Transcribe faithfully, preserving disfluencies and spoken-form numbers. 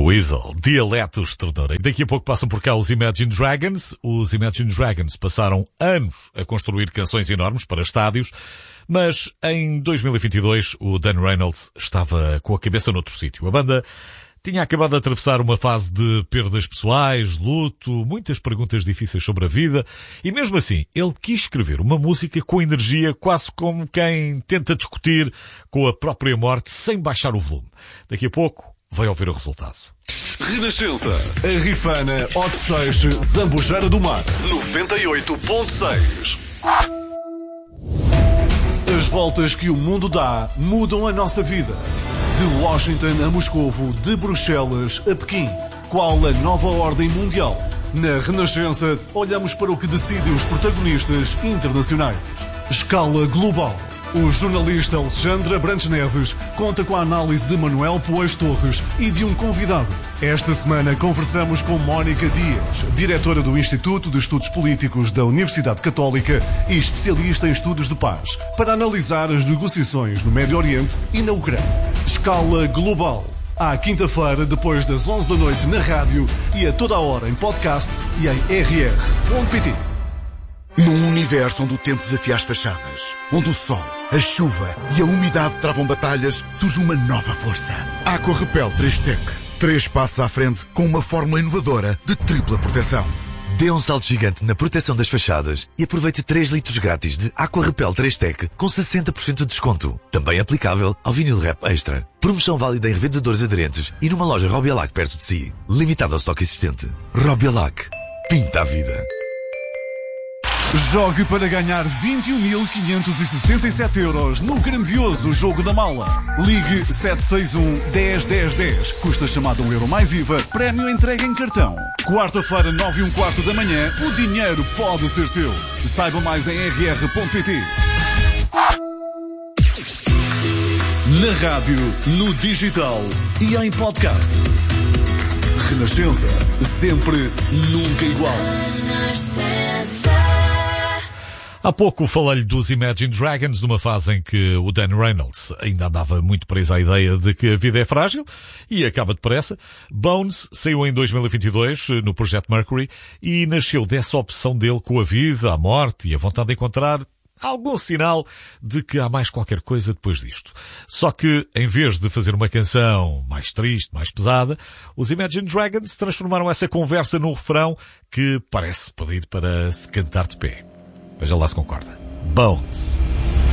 Weasel, dialetos ternura. Daqui a pouco passam por cá os Imagine Dragons. Os Imagine Dragons passaram anos a construir canções enormes para estádios, mas em dois mil e vinte e dois o Dan Reynolds estava com a cabeça noutro sítio. A banda tinha acabado de atravessar uma fase de perdas pessoais, luto, muitas perguntas difíceis sobre a vida, e mesmo assim ele quis escrever uma música com energia, quase como quem tenta discutir com a própria morte sem baixar o volume. Daqui a pouco vai ouvir o resultado. Renascença, a Rifana, Hot Seixo, Zambujeira do Mar, noventa e oito ponto seis. As voltas que o mundo dá mudam a nossa vida. De Washington a Moscovo, de Bruxelas a Pequim. Qual a nova ordem mundial? Na Renascença, olhamos para o que decidem os protagonistas internacionais. Escala global. O jornalista Alexandre Abrantes Neves conta com a análise de Manuel Poes Torres e de um convidado. Esta semana conversamos com Mónica Dias, diretora do Instituto de Estudos Políticos da Universidade Católica e especialista em estudos de paz, para analisar as negociações no Médio Oriente e na Ucrânia. Escala global. À quinta-feira, depois das onze da noite na rádio e a toda a hora em podcast e em r r ponto p t. Num universo onde o tempo desafia as fachadas, onde o sol, a chuva e a umidade travam batalhas, surge uma nova força. Aqua Repel três Tech. Três passos à frente com uma fórmula inovadora de tripla proteção. Dê um salto gigante na proteção das fachadas e aproveite três litros grátis de Aqua Repel três Tech com sessenta por cento de desconto. Também aplicável ao vinil Rap Extra. Promoção válida em revendedores aderentes e numa loja Robialac perto de si. Limitado ao estoque existente. Robialac. Pinta a vida. Jogue para ganhar vinte e um mil quinhentos e sessenta e sete euros no grandioso Jogo da Mala. Ligue sete seis um, dez, dez, dez. Custa chamada um euro mais I V A. Prémio entregue em cartão. Quarta-feira, nove e um quarto da manhã, o dinheiro pode ser seu. Saiba mais em r r ponto p t. Na rádio, no digital e em podcast. Renascença. Sempre, nunca igual. Há pouco falei-lhe dos Imagine Dragons numa fase em que o Dan Reynolds ainda andava muito preso à ideia de que a vida é frágil e acaba depressa. Bones saiu em dois mil e vinte e dois no projeto Mercury e nasceu dessa opção dele com a vida, a morte e a vontade de encontrar algum sinal de que há mais qualquer coisa depois disto. Só que, em vez de fazer uma canção mais triste, mais pesada, os Imagine Dragons transformaram essa conversa num refrão que parece pedir para se cantar de pé. Veja lá se concorda. Bones.